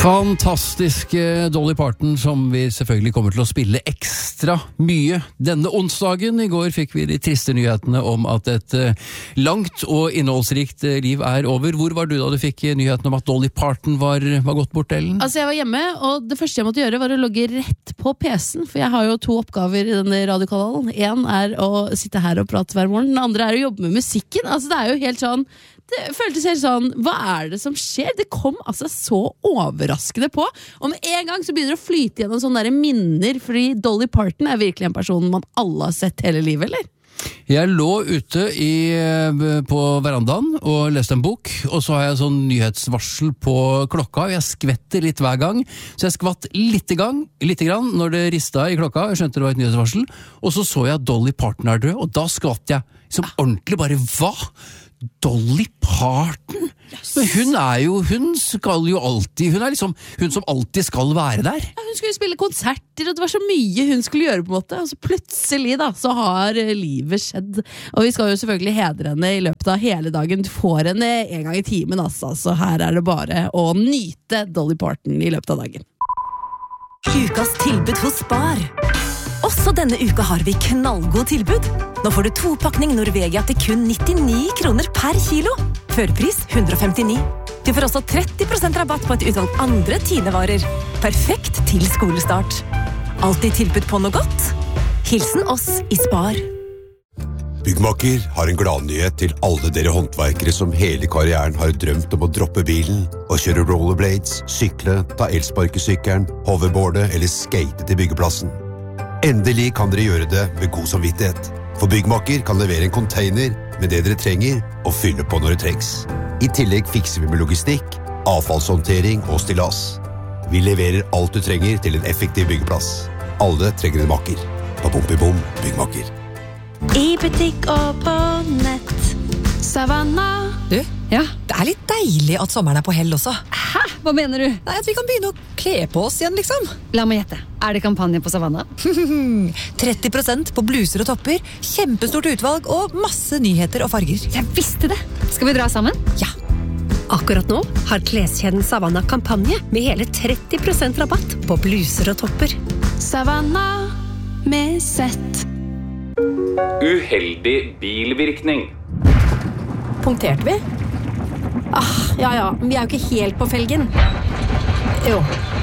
Fantastiske Dolly Parton, som vi selvfølgelig kommer til å spille ekstra mye denne onsdagen. I går fikk vi de triste nyhetene om at et langt og innholdsrikt liv er over. Hvor var du da du fikk nyhetene om at Dolly Parton var gått bort, Ellen? Altså, jeg var hjemme, og det første jeg måtte gjøre var å logge rett på PC-en, for jeg har jo 2 oppgaver i denne radiokanalen. En er å sitte her og prate hver morgen, den andre er å jobbe med musikken. Altså, det er jo helt sånn, det føltes helt sånn, hva er det som skjer? Det kom altså så overraskende på. Om en gang så begynner det å flyte gjennom sånne der minner, fordi Dolly Parton er virkelig en person man alle har sett hele livet, eller? Jeg lå ute på verandaen og leste en bok, og så har jeg sånn nyhetsvarsel på klokka, og jeg skvetter litt hver gang, så jeg skvatt litt grann når det ristet i klokka, jeg skjønte det var et nyhetsvarsel, og så jeg at Dolly Parton er død, og da skvatt jeg som ordentlig bare, hva? Dolly Parton? Yes. Men hun skal jo alltid, hun er liksom hun som alltid skal være der. Ja, hun skulle spille konserter, og det var så mye hun skulle gjøre på en måte, og så plutselig da, så har livet skjedd. Og vi skal jo selvfølgelig hedre henne i løpet av hele dagen. Du får henne en gang i timen, altså. Så her er det bare å nyte Dolly Parton i løpet av dagen. Ukas tilbud hos Spar. Også denne uka har vi knallgod tilbud. Nå får du 2-pakning Norvegia til kun 99 kroner per kilo. Førpris 159. Du får også 30% rabatt på et utvalg andre Tine-varer. Perfekt til skolestart. Alltid tilbud på noe godt. Hilsen oss i Spar. Byggmakker har en gladnyhet til alle dere håndverkere som hele karrieren har drømt om å droppe bilen og kjøre rollerblades, sykle, ta elsparkesykkelen, hoverboarde eller skate til byggeplassen. Endelig kan dere gjøre det med god samvittighet. For Byggmakker kan levere en container med det dere trenger og fylle på når det trengs. I tillegg fikser vi med logistikk, avfallshåndtering og stillas. Vi leverer alt du trenger til en effektiv byggeplass. Alle trenger en makker. På Bompibom Byggmakker. I butikk og på nett. Savannah. Du, ja, det er litt deilig at sommeren er på hell også. Hæ? Hva mener du? Nei, at vi kan begynne å kle på oss igjen, liksom. La meg gjette. Er det kampanje på Savannah? 30% på bluser og topper, kjempestort utvalg og masse nyheter og farger. Jeg visste det. Skal vi dra sammen? Ja. Akkurat nå har kleskjeden Savannah kampanje med hele 30% rabatt på bluser og topper. Savannah med sett. Uheldig bilvirkning. Punkterte vi? Ja, vi er jo ikke helt på felgen. Jo.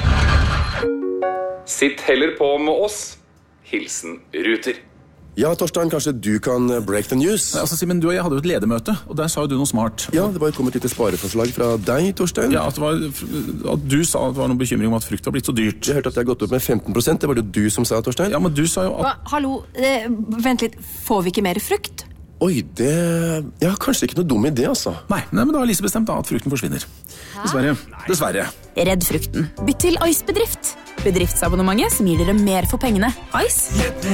Sitt heller på med oss. Hilsen Ruter. Ja, Torstein, kanskje du kan break the news? Altså, Simen, du og jeg hadde jo et ledermøte, og der sa jo du noe smart. Ja, det var kommet et lite spareforslag fra deg, Torstein. Ja, at du sa at det var noen bekymring om at frukt var blitt så dyrt. Jeg hørte at det har gått opp med 15%, det var det du som sa, Torstein. Ja, men du sa jo at... Hallo, vent litt, får vi ikke mer frukt? Oi, det... Ja, kanskje ikke noe dum idé, altså. Nei, men da har Lise bestemt da at frukten forsvinner. Dessverre. Redd frukten. Bytt til Ice-bedrift. Bedriftsabonnementet som gir dere mer for pengene. Ice.